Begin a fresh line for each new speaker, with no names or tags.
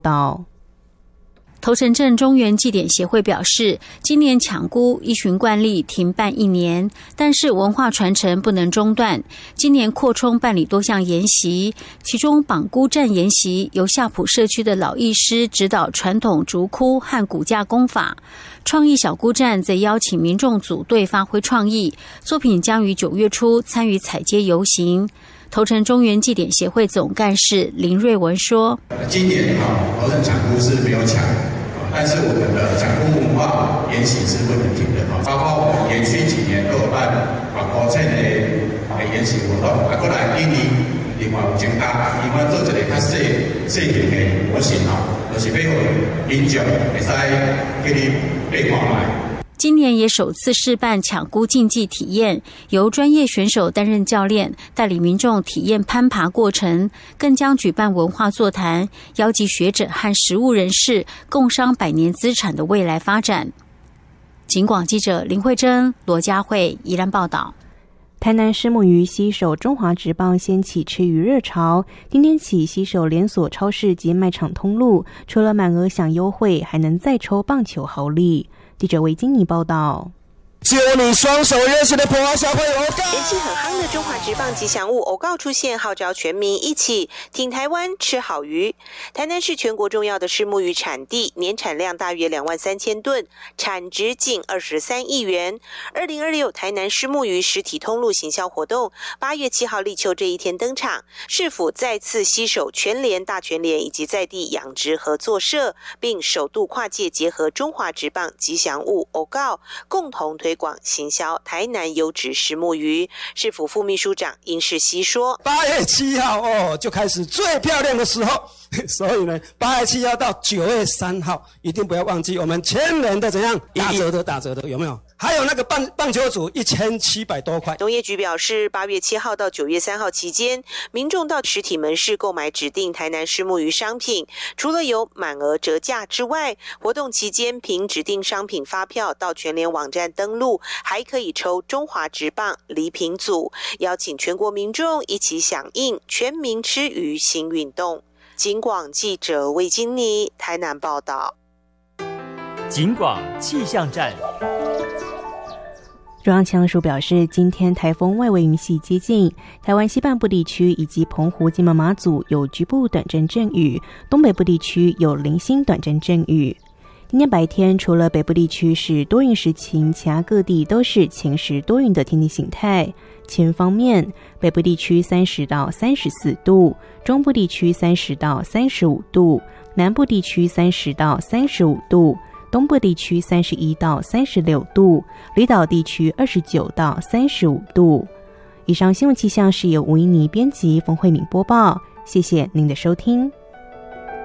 道。
头城镇中原祭典协会表示，今年抢孤依循惯例停办1年，但是文化传承不能中断。今年扩充办理多项研习，其中绑孤站研习由夏埔社区的老艺师指导传统竹窟和骨架工法，创意小孤站则邀请民众组队发挥创意，作品将于9月初参与踩街游行。头城中原祭典协会总干事林瑞文说：
今年头城抢孤是没有抢，但是我们的抢孤文化研习是不能停的，包括我们连续几年都有办国庆的研习活动，过来今年另外有增加，另外做一个较细型的模型，就是要民众会使去买看卖。
今年也首次试办抢孤竞技体验，由专业选手担任教练，带领民众体验攀爬过程，更将举办文化座谈，邀集学者和实务人士共商100年资产的未来发展。警广记者林慧珍、罗佳慧宜兰报道。
台南虱目鱼携手中华职棒掀起吃鱼热潮，今天起携手连锁超市及卖场通路，除了满额享优惠，还能再抽棒球好礼。记者韦金妮报道。
只有你双手认识的澎湖小朋友，
人气很夯的中华职棒吉祥物偶告出现，号召全民一起挺台湾吃好鱼。台南是全国重要的虱目鱼产地，年产量大约23000吨，产值近23亿元。2026台南虱目鱼实体通路行销活动8月7号立秋这一天登场，市府再次携手全联、大全联以及在地养殖合作社，并首度跨界结合中华职棒吉祥物偶告，共同推广行销台南优质虱目鱼。市府副秘书长殷世熙说
：8月7号就开始最漂亮的时候，所以呢，8月7号到9月3号一定不要忘记我们全人的怎样打折的有没有？还有那个棒球组1700多块。
农业局表示，8月7号到9月3号期间，民众到实体门市购买指定台南虱目鱼商品，除了有满额折价之外，活动期间凭指定商品发票到全联网站登录，还可以抽中华职棒礼品组，邀请全国民众一起响应全民吃鱼新运动。警广记者魏金妮台南报道。
警广气象站。
中央气象署表示，今天台风外围云系接近台湾西半部地区以及澎湖、金门、马祖有局部短暂阵雨，东北部地区有零星短暂阵雨。今天白天除了北部地区是多云时晴，其他各地都是晴时多云的天气形态。气温方面，北部地区30到34度，中部地区30到35度，南部地区30到35度，东部地区31到36度，离岛地区29到35度。以上新闻气象是由吴依妮编辑，冯慧敏播报，谢谢您的收听。